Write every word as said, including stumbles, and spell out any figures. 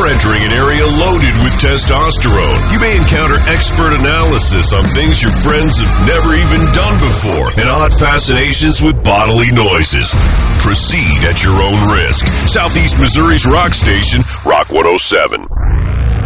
Before entering an area loaded with testosterone, you may encounter expert analysis on things your friends have never even done before and odd fascinations with bodily noises. Proceed at your own risk. Southeast Missouri's rock station, Rock one oh seven.